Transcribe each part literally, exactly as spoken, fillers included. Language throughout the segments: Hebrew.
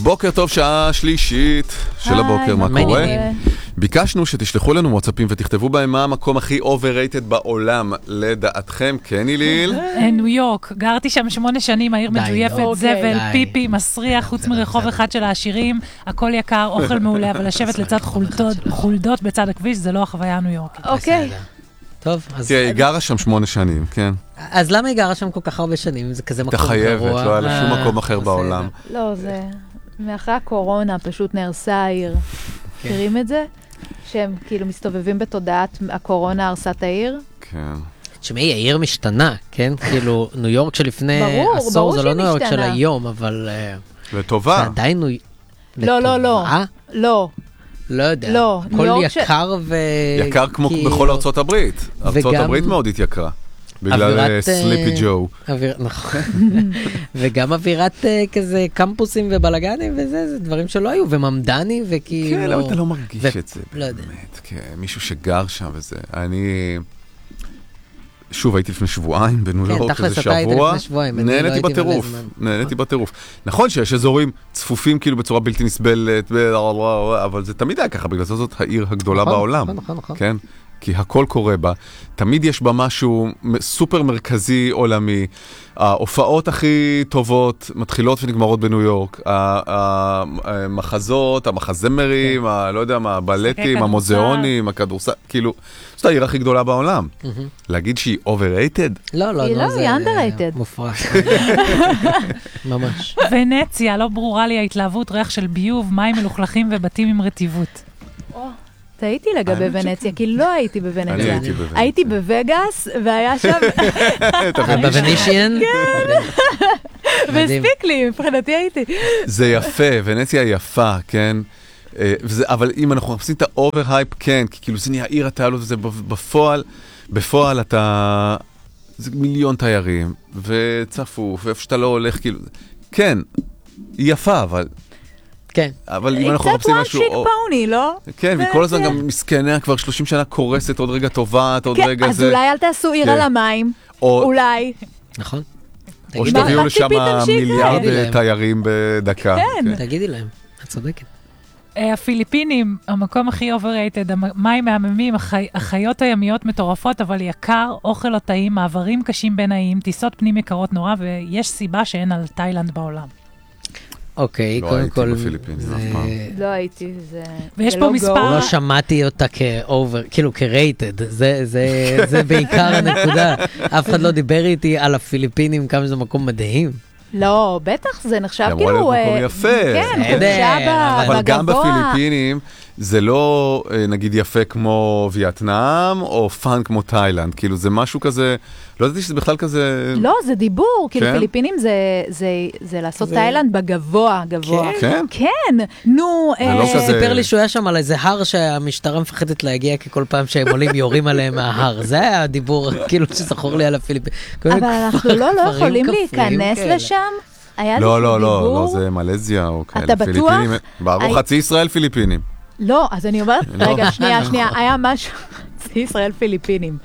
בוקר טוב, שעה שלישית של הבוקר, מה קורה? ביקשנו שתשלחו לנו וואטסאפים ותכתבו בהם מה המקום הכי overrated בעולם לדעתכם, כן איליל? ניו יורק, גרתי שם שמונה שנים, העיר מזויפת, זבל, פיפי, מסריח, חוץ מרחוב אחד של העשירים, הכל יקר, אוכל מעולה, אבל לשבת לצד חולדות בצד הכביש, זה לא החוויה הניו יורקית. אוקיי. טוב, אז... תראה, היא גרה שם שמונה שנים, כן. אז למה היא גרה שם כל כך הרבה שנים? זה כזה מקום גרוע. תחייבת, לא היה לה שום מקום אחר בעולם. לא, זה... מאחרי הקורונה פשוט נהרסה העיר. מכירים את זה? שהם כאילו מסתובבים בתודעת הקורונה הרסת העיר? כן. תשמעי, העיר משתנה, כן? כאילו, ניו יורק שלפני עשור זה לא ניו יורק של היום, אבל... לטובה. זה עדיין ניו... לא, לא, לא. לא. לא יודע. לא. הכל יקר ו... יקר כמו בכל ארצות הברית. ארצות הברית מאוד התייקרה. בגלל סליפי ג'ו. נכון. וגם אווירת כזה קמפוסים ובלגנים וזה, זה דברים שלא היו, וממדני וכאילו... כן, אבל אתה לא מרגיש את זה. באמת, מישהו שגר שם וזה. אני... שוב, הייתי לפני שבועיים בניו יורק, איזה שבוע. נהניתי בטירוף. נהניתי בטירוף. נכון שיש אזורים צפופים כאילו בצורה בלתי נסבלת, אבל זה תמיד היה ככה, בגלל זאת העיר הגדולה בעולם. נכון, נכון. כן? כי הכל קורה בה, תמיד יש בה משהו סופר מרכזי עולמי, ההופעות הכי טובות מתחילות ונגמרות בניו יורק, המחזות, המחזמרים, לא יודע מה, הבלטים, המוזיאונים, הכדורסל, כאילו, זאת העיר הכי גדולה בעולם. להגיד שהיא overrated? לא, לא, היא לא, היא underrated. מופרש. ממש. ונציה, לא ברורה לי ההתלהבות, ריח של ביוב, מים מלוכלכים ובתים עם רטיבות. הייתי לגבי ונציה, כי לא הייתי בוונציה. אני הייתי בוונציה. הייתי בווגאס, והיה שם... בוונשיאן? כן. והספיק לי, מבחינתי הייתי. זה יפה, ונציה יפה, כן? אבל אם אנחנו מחפשים את האובר-הייפ, כן, כי כאילו זה נהיה עיר התעלות, וזה בפועל, בפועל אתה... זה מיליון תיירים, וצפוף, ואיפה שאתה לא הולך, כאילו... כן, היא יפה, אבל... כן. אבל אם אנחנו מחפשים משהו... היא קצת one trick pony, לא? כן, וכל הזמן גם מסכניה כבר שלושים שנה קורסת, עוד רגע טובעת, עוד רגע זה... אז אולי אל תעשו עיר על המים, אולי. נכון. או שתביאו לשם מיליארד תיירים בדקה. כן. תגידי להם, את צודקת. הפיליפינים, המקום הכי overrated, המים מהממים, החיות הימיות מטורפות, אבל יקר, אוכל לא טעים, מעברים קשים בין האיים, טיסות פנים יקרות נורא, ויש סיבה שאין על תאילנד בעולם. אוקיי, קודם כל... לא הייתי בפיליפינים, אף פעם. לא הייתי, זה... ויש פה מספר... לא שמעתי אותה כאובר, כאילו כרייטד, זה בעיקר הנקודה. אף אחד לא דיבר איתי על הפיליפינים, כמה זה מקום מדהים. לא, בטח, זה נחשב כאילו... זה אמור להיות מקום יפה. כן, נחשב בגבוה. אבל גם בפיליפינים, זה לא נגיד יפה כמו וייטנאם, או פאן כמו תאילנד. כאילו זה משהו כזה, לא ידעתי שזה בכלל כזה... לא, זה דיבור. כאילו פיליפינים זה לעשות תאילנד בגבוה, גבוה. כן? כן. נו... הוא סיפר לי שהוא היה שם על איזה הר שהמשטרה מפחדת להגיע, כי כל פעם שהם עולים יורים עליהם מההר. זה היה הדיבור, כאילו שזכור לי על הפיליפינים. אבל אנחנו לא יכולים להיכנס לשם. לא, לא, לא, זה מלזיה או כאלה. אתה בטוח? בעבור חצי ישראל פיליפינים. לא, אז אני אומרת, רגע, שנייה, שנייה, היה משהו, חצי ישראל פיליפינים.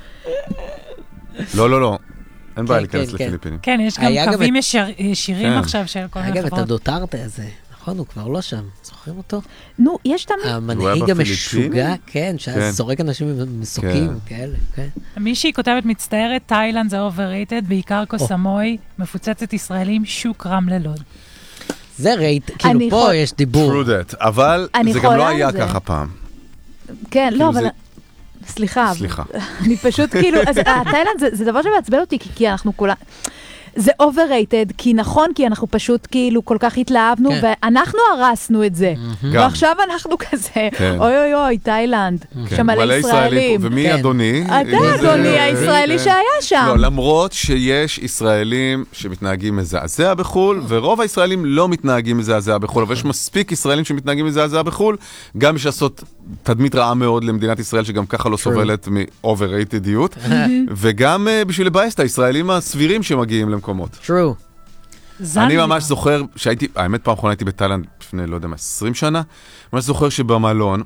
לא, לא, לא, אין בעיה להיכנס לפיליפינים. כן, יש גם קווים ישירים עכשיו של כל מיני חברות. אגב, את הדוטרטה הזה, נכון, הוא כבר לא שם, זוכרים אותו? נו, יש תמיד... המנהיג המשוגע, כן, שאז זורק אנשים מסוקים, כאלה, כן. מישהי כותבת מצטערת, תאילנד זה overrated, בעיקר קוסמוי, מפוצצת ישראלים, שוק רמלה לוד. זה רייט, כאילו פה יש דיבור. True that, אבל זה גם לא היה ככה פעם. כן, לא, אבל... סליחה. סליחה. אני פשוט כאילו, אז תאילנד זה דבר שמעצבן אותי, כי אנחנו כולה... זה overrated, כי נכון, כי אנחנו פשוט כאילו כל כך התלהבנו, ואנחנו הרסנו את זה. ועכשיו אנחנו כזה, אוי אוי אוי, תאילנד, שם מלא ישראלים. ומי אדוני? אתה אדוני הישראלי שהיה שם. לא, למרות שיש ישראלים שמתנהגים מזעזע בחול, ורוב הישראלים לא מתנהגים מזעזע בחול, אבל יש מספיק ישראלים שמתנהגים מזעזע בחול, גם בשביל לעשות תדמית רעה מאוד למדינת ישראל, שגם ככה לא סובלת מ-overratedיות, וגם בשביל לבאס את הישראלים הסבירים שמגיעים למקומות. True. אני ממש זוכר שהייתי, האמת פעם אחרונה הייתי בתאילנד לפני, לא יודע מה, עשרים שנה, ממש זוכר שבמלון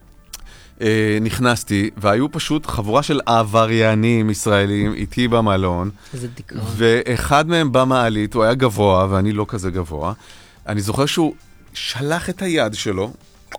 אה, נכנסתי, והיו פשוט חבורה של עבריינים ישראלים איתי במלון, איזה דיכאון. ואחד מהם במעלית, הוא היה גבוה, ואני לא כזה גבוה, אני זוכר שהוא שלח את היד שלו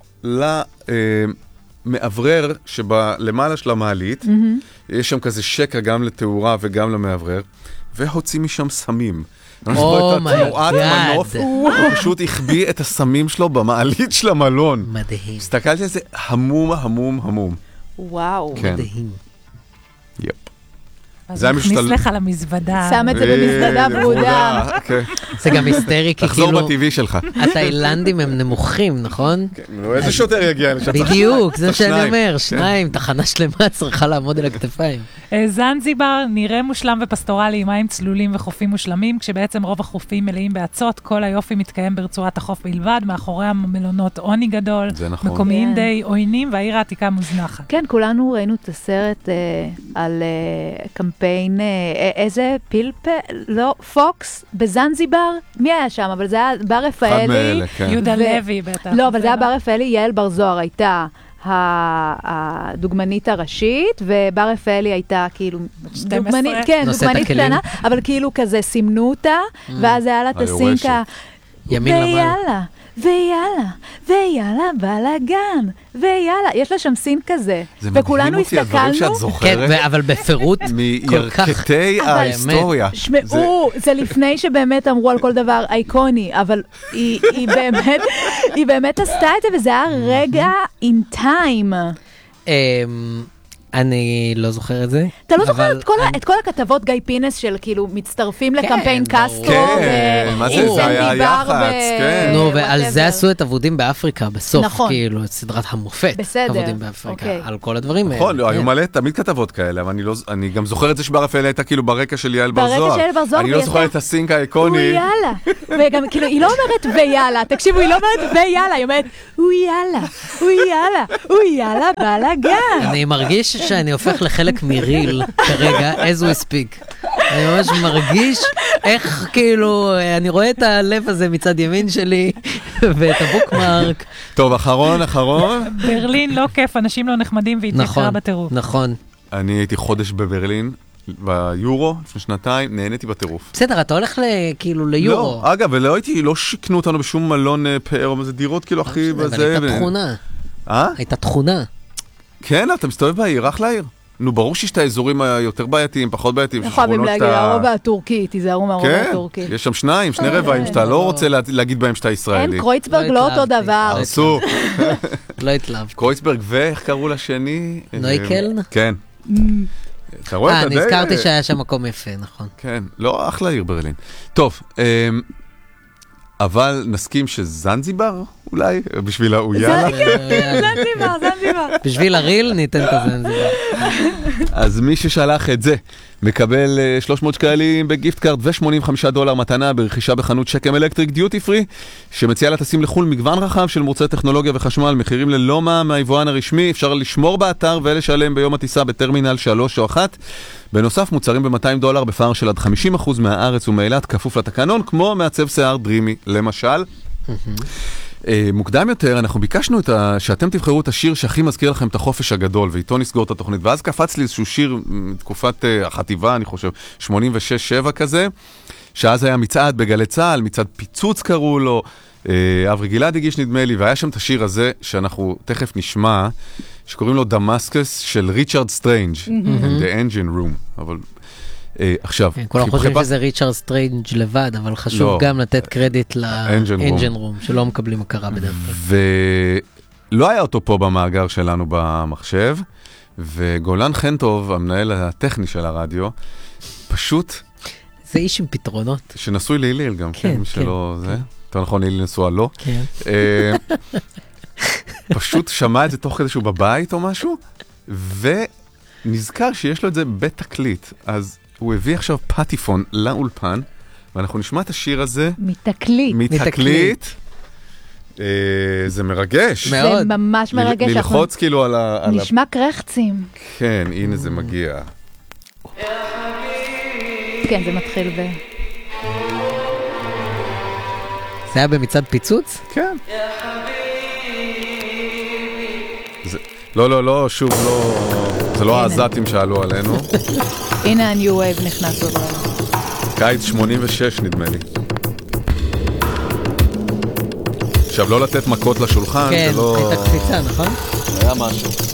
למעברר שבלמעלה של המעלית, יש שם כזה שקע גם לתאורה וגם למעברר, והוציא משם סמים. תנועת מנוף, הוא פשוט החביא את הסמים שלו במעלית של המלון. מדהים. הסתכלתי על זה המום, המום, המום. וואו. מדהים. יפ. אז הוא הכניס לך למזוודה. שם את זה במזוודה ברודה. זה גם היסטרי, כי כאילו... תחזור בטבעי שלך. התאילנדים הם נמוכים, נכון? איזה שוטר יגיע לשם? בדיוק, זה שאני אומר, שניים, תחנה שלמה צריכה לעמוד על הכתפיים. זנזיבר נראה מושלם ופסטורלי עם מים צלולים וחופים מושלמים, כשבעצם רוב החופים מלאים באצות, כל היופי מתקיים ברצועת החוף בלבד, מאחורי המלונות עוני גדול, מקומיים די עוינים, והעיר העתיקה מוזנחת. כן, כולנו ראינו את הסרט על קמפיין, איזה פילפה, לא, פוקס, בזנזיבר, מי היה שם? אבל זה היה בר רפאלי. יהודה לוי בטח. לא, אבל זה היה בר רפאלי, יעל בר זוהר הייתה הדוגמנית הראשית, ובר רפאלי הייתה כאילו, דוגמנית, כן, דוגמנית קטנה, אבל כאילו כזה סימנו אותה, ואז היה לה את הסינקה, ויאללה, ויאללה, ויאללה, בלגן, ויאללה, יש לה שם סין כזה, וכולנו הסתכלנו, זה מדהים אותי הדברים שאת זוכרת, אבל בפירוט מירכתי ההיסטוריה. שמעו, זה לפני שבאמת אמרו על כל דבר אייקוני, אבל היא באמת עשתה את זה, וזה היה רגע in time. אני לא זוכר את זה. אתה לא זוכר את כל הכתבות גיא פינס של כאילו מצטרפים לקמפיין קסטרו. כן, מה זה? זה היה יח"צ, כן. נו, ועל זה עשו את עבודים באפריקה, בסוף, כאילו, את סדרת המופת. עבודים באפריקה, על כל הדברים האלה. נכון, היו מלא תמיד כתבות כאלה, אבל אני גם זוכר את זה שבר רפאלי הייתה כאילו ברקע של יעל בר זוהר. ברקע של יעל בר זוהר. אני לא זוכר את הסינק האיקוני. ויאללה. וגם כאילו, היא לא אומרת ויאללה, תקשיבו, היא לא אומרת ויאללה, היא אומרת ויאללה, ויאללה, ויאללה, בלגן. אני מרגיש שאני הופך לחלק מריל כרגע, as we speak. אני ממש מרגיש איך כאילו, אני רואה את הלב הזה מצד ימין שלי, ואת הבוקמרק. טוב, אחרון, אחרון. ברלין לא כיף, אנשים לא נחמדים והתייקרה בטירוף. נכון. אני הייתי חודש בברלין, ביורו, לפני שנתיים, נהניתי בטירוף. בסדר, אתה הולך כאילו ליורו. לא, אגב, ולא הייתי, לא שיקנו אותנו בשום מלון פאר, זה דירות כאילו הכי בזה. אבל הייתה תכונה. אה? הייתה תכונה. כן, אתה מסתובב בעיר, אחלה עיר. נו, ברור שיש את האזורים היותר בעייתיים, פחות בעייתיים. אנחנו חייבים להגיד, הרובע הטורקי, תיזהרו מהרובע הטורקי. כן, יש שם שניים, שני רבעים, שאתה לא רוצה להגיד בהם שאתה ישראלי. אין, קרויצברג לא אותו דבר. אסור. לא התלהב. קרויצברג, ואיך קראו לשני? נויקלן? כן. אתה רואה, אתה די... אה, נזכרתי שהיה שם מקום יפה, נכון. כן, לא, אחלה עיר ברלין. טוב, אבל נסכים שזנזיבר אולי, בשביל האויאלה. זנזיבר, זנזיבר. בשביל הריל ניתן את הזנזיבר. אז מי ששלח את זה, מקבל שלוש מאות שקלים בגיפט קארד ו-שמונים וחמישה דולר מתנה ברכישה בחנות שקם אלקטריק דיוטי פרי, שמציעה לטסים לחול מגוון רחב של מוצרי טכנולוגיה וחשמל, מחירים ללא מע"מ מהיבואן הרשמי, אפשר לשמור באתר ולשלם ביום הטיסה בטרמינל שלוש או אחת. בנוסף, מוצרים ב-מאתיים דולר בפער של עד חמישים אחוז מהארץ ומאילת, כפוף לתקנון, כמו מעצב שיער דרימי, למשל. מוקדם יותר, אנחנו ביקשנו שאתם תבחרו את השיר שהכי מזכיר לכם את החופש הגדול, ואיתו נסגור את התוכנית. ואז קפץ לי איזשהו שיר מתקופת החטיבה, אני חושב, שמונים ושש שבע כזה, שאז היה מצעד בגלי צהל, מצעד פיצוץ קראו לו, אברי גלעד הגיש נדמה לי, והיה שם את השיר הזה שאנחנו תכף נשמע, שקוראים לו דמאסקס של ריצ'רד סטרנג', The Engine Room, אבל... עכשיו, כולם חושבים שזה ריצ'רד סטרנג' לבד, אבל חשוב גם לתת קרדיט לאנג'ן רום, שלא מקבלים הכרה בדרך כלל. ולא היה אותו פה במאגר שלנו במחשב, וגולן חנטוב, המנהל הטכני של הרדיו, פשוט... זה איש עם פתרונות. שנשוי להיליל גם, כן, מי שלא זה. יותר נכון, להיליל נשואה לא. כן. פשוט שמע את זה תוך כדי שהוא בבית או משהו, ונזכר שיש לו את זה בתקליט. אז הוא הביא עכשיו פטיפון לאולפן, ואנחנו נשמע את השיר הזה. מתקליט. מתקליט. זה מרגש. מאוד. זה ממש מרגש. ללחוץ כאילו על ה... נשמע קרחצים. כן, הנה זה מגיע. כן, זה מתחיל ב... זה היה במצעד פיצוץ? כן. לא, לא, לא, שוב, לא... זה לא העזתים שעלו עלינו. הנה ה-New Wave נכנס עוד רעי. קיץ שמונים ושש נדמה לי. עכשיו, לא לתת מכות לשולחן, כן, זה לא... הייתה קפיצה, נכון? היה משהו.